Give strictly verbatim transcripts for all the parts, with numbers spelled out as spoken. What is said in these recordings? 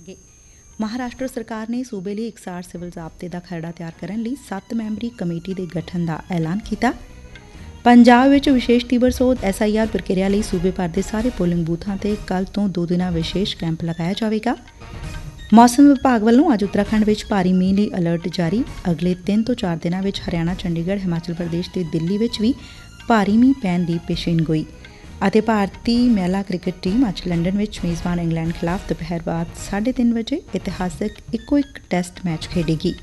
ਕਰਨਗੇ। ਮਹਾਰਾਸ਼ਟਰ ਸਰਕਾਰ ਨੇ ਸੂਬੇ ਲਈ ਇਕਸਾਰ ਸਿਵਲ ਜ਼ਾਬਤੇ ਦਾ ਖਰੜਾ ਤਿਆਰ ਕਰਨ ਲਈ ਸੱਤ ਮੈਂਬਰੀ ਕਮੇਟੀ ਦੇ ਗਠਨ ਦਾ ਐਲਾਨ ਕੀਤਾ। ਪੰਜਾਬ ਵਿੱਚ ਵਿਸ਼ੇਸ਼ ਤੀਬਰ ਸੋਧ ਐਸ ਆਈ ਆਰ ਪ੍ਰਕਿਰਿਆ ਲਈ ਸੂਬੇ ਭਰ ਦੇ ਸਾਰੇ ਪੋਲਿੰਗ ਬੂਥਾਂ ਤੇ ਕੱਲ੍ਹ ਤੋਂ ਦੋ ਦਿਨਾਂ ਵਿਸ਼ੇਸ਼ ਕੈਂਪ ਲਗਾਇਆ ਜਾਵੇਗਾ। ਮੌਸਮ ਵਿਭਾਗ ਵੱਲੋਂ ਅੱਜ ਉੱਤਰਾਖੰਡ ਵਿੱਚ ਭਾਰੀ ਮੀਂਹ ਲਈ ਅਲਰਟ ਜਾਰੀ। ਅਗਲੇ ਤਿੰਨ ਤੋਂ ਚਾਰ ਦਿਨਾਂ ਵਿੱਚ ਹਰਿਆਣਾ, ਚੰਡੀਗੜ੍ਹ, ਹਿਮਾਚਲ ਪ੍ਰਦੇਸ਼ ਤੇ ਦਿੱਲੀ ਵਿੱਚ ਵੀ ਭਾਰੀ ਮੀਂਹ ਪੈਣ ਦੀ ਪੇਸ਼ੀਨਗੋਈ। ਅਤੇ ਭਾਰਤੀ ਮਹਿਲਾ ਕ੍ਰਿਕਟ ਟੀਮ ਅੱਜ ਲੰਡਨ ਵਿੱਚ ਮੇਜ਼ਬਾਨ ਇੰਗਲੈਂਡ ਖਿਲਾਫ਼ ਦੁਪਹਿਰ ਬਾਅਦ ਸਾਢੇ ਤਿੰਨ ਵਜੇ ਇਤਿਹਾਸਕ ਇੱਕੋ ਇੱਕ ਟੈਸਟ ਮੈਚ ਖੇਡੇਗੀ।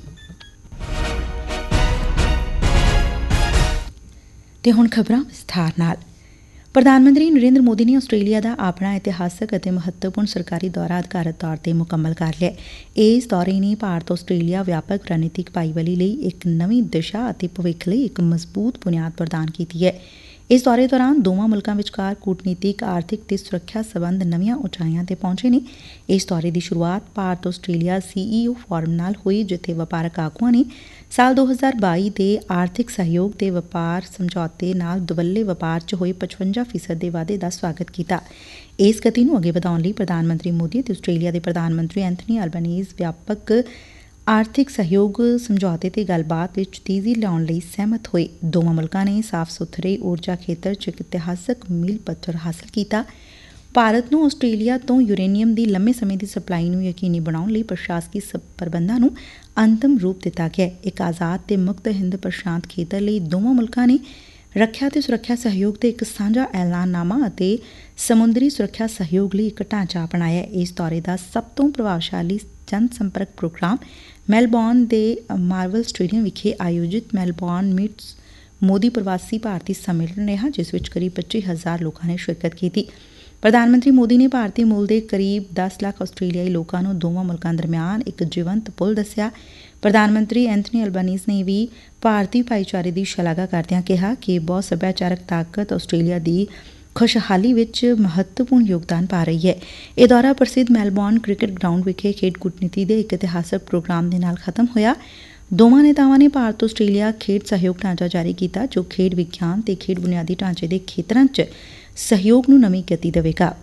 ਤੇ ਹੁਣ ਖਬਰਾਂ ਵਿਸਥਾਰ ਨਾਲ। ਪ੍ਰਧਾਨ ਮੰਤਰੀ ਨਰਿੰਦਰ ਮੋਦੀ ਨੇ ਆਸਟ੍ਰੇਲੀਆ ਦਾ ਆਪਣਾ ਇਤਿਹਾਸਕ ਅਤੇ ਮਹੱਤਵਪੂਰਨ ਸਰਕਾਰੀ ਦੌਰਾ ਅਧਿਕਾਰਤ ਤੌਰ ਤੇ ਮੁਕੰਮਲ ਕਰ ਲਿਆ। ਇਸ ਦੌਰੇ ਨੇ ਭਾਰਤ ਆਸਟ੍ਰੇਲੀਆ ਵਿਆਪਕ ਰਣਨੀਤਿਕ ਭਾਈਵਾਲੀ ਲਈ ਇੱਕ ਨਵੀਂ ਦਿਸ਼ਾ ਅਤੇ ਭਵਿੱਖ ਲਈ ਇੱਕ ਮਜ਼ਬੂਤ ਬੁਨਿਆਦ ਪ੍ਰਦਾਨ ਕੀਤੀ ਹੈ। ਇਸ ਦੌਰੇ ਦੌਰਾਨ ਦੋਵਾਂ ਮੁਲਕਾਂ ਵਿਚਕਾਰ ਕੂਟਨੀਤਿਕ, ਆਰਥਿਕ ਤੇ ਸੁਰੱਖਿਆ ਸਬੰਧ ਨਵੀਆਂ ਉਚਾਈਆਂ ਤੇ ਪਹੁੰਚੇ ਨੇ। ਇਸ ਦੌਰੇ ਦੀ ਸ਼ੁਰੂਆਤ ਭਾਰਤ ਆਸਟ੍ਰੇਲੀਆ ਸੀ ਈ ਓ ਫੋਰਮ ਨਾਲ ਹੋਈ, ਜਿੱਥੇ ਵਪਾਰਕ ਆਗੂਆਂ ਨੇ ਸਾਲ ਦੋ ਹਜ਼ਾਰ ਬਾਈ ਦੇ ਆਰਥਿਕ ਸਹਿਯੋਗ ਤੇ ਵਪਾਰ ਸਮਝੌਤੇ ਨਾਲ ਦੁਵੱਲੇ ਵਪਾਰ ਚ ਹੋਏ ਪਚਵੰਜਾ ਫ਼ੀਸਦ ਦੇ ਵਾਧੇ ਦਾ ਸਵਾਗਤ ਕੀਤਾ। ਇਸ ਗਤੀ ਨੂੰ ਅੱਗੇ ਵਧਾਉਣ ਲਈ ਪ੍ਰਧਾਨ ਮੰਤਰੀ ਮੋਦੀ ਅਤੇ ਆਸਟ੍ਰੇਲੀਆ ਦੇ ਪ੍ਰਧਾਨ ਮੰਤਰੀ ਐਂਥਨੀ ਅਲਬਨੀਜ਼ ਵਿਆਪਕ ਆਰਥਿਕ ਸਹਿਯੋਗ ਸਮਝੌਤੇ ਤੇ ਗੱਲਬਾਤ ਵਿੱਚ ਤੇਜ਼ੀ ਲਿਆਉਣ ਲਈ ਸਹਿਮਤ ਹੋਏ। ਦੋਵਾਂ ਮੁਲਕਾਂ ਨੇ ਸਾਫ਼ ਸੁਥਰੇ ਊਰਜਾ ਖੇਤਰ ਚ ਇੱਕ ਇਤਿਹਾਸਕ ਮੀਲ ਪੱਥਰ ਹਾਸਲ ਕੀਤਾ। ਭਾਰਤ ਨੂੰ ਆਸਟ੍ਰੇਲੀਆ ਤੋਂ ਯੂਰੇਨੀਅਮ ਦੀ ਲੰਮੇ ਸਮੇਂ ਦੀ ਸਪਲਾਈ ਨੂੰ ਯਕੀਨੀ ਬਣਾਉਣ ਲਈ ਪ੍ਰਸ਼ਾਸਕੀ ਪ੍ਰਬੰਧਾਂ ਨੂੰ ਅੰਤਮ ਰੂਪ ਦਿੱਤਾ ਗਿਆ। ਇੱਕ ਆਜ਼ਾਦ ਤੇ ਮੁਕਤ ਹਿੰਦ ਪ੍ਰਸ਼ਾਂਤ ਖੇਤਰ ਲਈ ਦੋਵਾਂ ਮੁਲਕਾਂ ਨੇ ਰੱਖਿਆ ਤੇ ਸੁਰੱਖਿਆ ਸਹਿਯੋਗ ਤੇ ਇੱਕ ਸਾਂਝਾ ਐਲਾਨਨਾਮਾ ਅਤੇ ਸਮੁੰਦਰੀ ਸੁਰੱਖਿਆ ਸਹਿਯੋਗ ਲਈ ਇੱਕ ਢਾਂਚਾ ਅਪਣਾਇਆ। ਇਸ ਦੌਰੇ ਦਾ ਸਭ ਤੋਂ ਪ੍ਰਭਾਵਸ਼ਾਲੀ ਜਨ ਸੰਪਰਕ ਪ੍ਰੋਗਰਾਮ ਮੈਲਬੌਰਨ ਦੇ ਮਾਰਵਲ ਸਟੇਡੀਅਮ ਵਿਖੇ ਆਯੋਜਿਤ ਮੈਲਬੌਰਨ ਮੀਟਸ ਮੋਦੀ ਪ੍ਰਵਾਸੀ ਭਾਰਤੀ ਸੰਮੇਲਨ ਰਿਹਾ, ਜਿਸ ਵਿੱਚ ਕਰੀਬ ਪੱਚੀ ਹਜ਼ਾਰ ਲੋਕਾਂ ਨੇ ਸ਼ਿਰਕਤ ਕੀਤੀ। ਪ੍ਰਧਾਨ ਮੰਤਰੀ ਮੋਦੀ ਨੇ ਭਾਰਤੀ ਮੂਲ ਦੇ ਕਰੀਬ ਦਸ ਲੱਖ ਆਸਟ੍ਰੇਲੀਆਈ ਲੋਕਾਂ ਨੂੰ ਦੋਵਾਂ ਮੁਲਕਾਂ ਦਰਮਿਆਨ ਇੱਕ ਜੀਵੰਤ ਪੁਲ ਦੱਸਿਆ। ਪ੍ਰਧਾਨ ਮੰਤਰੀ ਐਂਥਨੀ ਅਲਬਨੀਜ਼ ਨੇ ਵੀ ਭਾਰਤੀ ਭਾਈਚਾਰੇ ਦੀ ਸ਼ਲਾਘਾ ਕਰਦਿਆਂ ਕਿਹਾ ਕਿ ਬਹੁ ਸੱਭਿਆਚਾਰਕ ਤਾਕਤ ਆਸਟ੍ਰੇਲੀਆ ਦੀ ਖੁਸ਼ਹਾਲੀ ਵਿੱਚ ਮਹੱਤਵਪੂਰਨ ਯੋਗਦਾਨ ਪਾ ਰਹੀ ਹੈ। ਇਹ ਦੌਰਾ ਪ੍ਰਸਿੱਧ ਮੈਲਬੌਰਨ ਕ੍ਰਿਕਟ ਗਰਾਊਂਡ ਵਿਖੇ ਖੇਡ ਕੂਟਨੀਤੀ ਦੇ ਇੱਕ ਇਤਿਹਾਸਕ ਪ੍ਰੋਗਰਾਮ ਦੇ ਨਾਲ ਖਤਮ ਹੋਇਆ। ਦੋਵਾਂ ਨੇਤਾਵਾਂ ਨੇ ਭਾਰਤ ਆਸਟ੍ਰੇਲੀਆ ਖੇਡ ਸਹਿਯੋਗ ਢਾਂਚਾ ਜਾਰੀ ਕੀਤਾ, ਜੋ ਖੇਡ ਵਿਗਿਆਨ ਤੇ ਖੇਡ ਬੁਨਿਆਦੀ ਢਾਂਚੇ ਦੇ ਖੇਤਰਾਂ ਚ ਸਹਿਯੋਗ ਨੂੰ ਨਵੀਂ ਗਤੀ ਦੇਵੇਗਾ।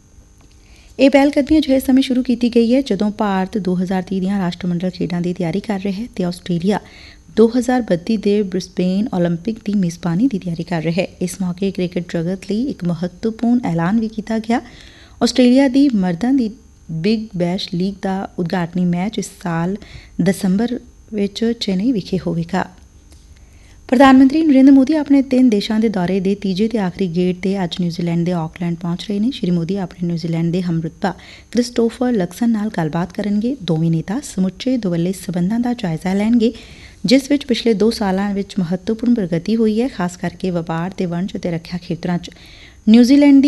ਇਹ ਪਹਿਲਕਦਮੀ ਅਜਿਹੇ ਸਮੇਂ ਸ਼ੁਰੂ ਕੀਤੀ ਗਈ ਹੈ ਜਦੋਂ ਭਾਰਤ ਦੋ ਹਜ਼ਾਰ ਤੀਹ ਦੀਆਂ ਰਾਸ਼ਟਰਮੰਡਲ ਖੇਡਾਂ ਦੀ ਤਿਆਰੀ ਕਰ ਰਿਹਾ ਹੈ ਤੇ ਆਸਟ੍ਰੇਲੀਆ ਦੋ ਹਜ਼ਾਰ ਬੱਤੀ ਦੇ ਬ੍ਰਿਸਬੇਨ ਓਲੰਪਿਕ ਦੀ ਮੇਜ਼ਬਾਨੀ ਦੀ ਤਿਆਰੀ ਕਰ ਰਿਹਾ ਹੈ। ਇਸ ਮੌਕੇ ਕ੍ਰਿਕਟ ਜਗਤ ਲਈ ਇੱਕ ਮਹੱਤਵਪੂਰਨ ਐਲਾਨ ਵੀ ਕੀਤਾ ਗਿਆ। ਆਸਟ੍ਰੇਲੀਆ ਦੀ ਮਰਦਾਂ ਦੀ ਬਿਗ ਬੈਸ਼ ਲੀਗ ਦਾ ਉਦਘਾਟਨੀ ਮੈਚ ਇਸ ਸਾਲ ਦਸੰਬਰ ਵਿੱਚ ਚੇਨਈ ਵਿਖੇ ਹੋਵੇਗਾ। ਪ੍ਰਧਾਨ ਮੰਤਰੀ ਨਰਿੰਦਰ ਮੋਦੀ ਆਪਣੇ ਤਿੰਨ ਦੇਸ਼ਾਂ ਦੇ ਦੌਰੇ ਦੇ ਤੀਜੇ ਤੇ ਆਖਰੀ ਗੇੜ ਤੇ ਅੱਜ ਨਿਊਜ਼ੀਲੈਂਡ ਦੇ ਆਕਲੈਂਡ ਪਹੁੰਚ ਰਹੇ ਨੇ। ਸ਼੍ਰੀ ਮੋਦੀ ਆਪਣੇ ਨਿਊਜ਼ੀਲੈਂਡ ਦੇ ਹਮਰੁਤਬਾ ਕ੍ਰਿਸਟੋਫਰ ਲਕਸਨ ਨਾਲ ਗੱਲਬਾਤ ਕਰਨਗੇ। ਦੋਵੇਂ ਨੇਤਾ ਸਮੁੱਚੇ ਦੁਵੱਲੇ ਸਬੰਧਾਂ ਦਾ ਜਾਇਜ਼ਾ ਲੈਣਗੇ, ਜਿਸ ਵਿੱਚ ਪਿਛਲੇ ਦੋ ਸਾਲਾਂ ਵਿੱਚ ਮਹੱਤਵਪੂਰਨ ਪ੍ਰਗਤੀ ਹੋਈ ਹੈ, ਖਾਸ ਕਰਕੇ ਵਪਾਰ ਤੇ ਵਣਜ ਅਤੇ ਰੱਖਿਆ ਖੇਤਰਾਂ ਚ। ਨਿਊਜ਼ੀਲੈਂਡ ਦੀ